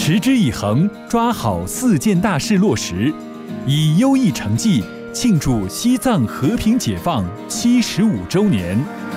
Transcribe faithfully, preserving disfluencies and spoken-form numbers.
持之以恒，抓好四件大事落实，以优异成绩庆祝西藏和平解放七十五周年。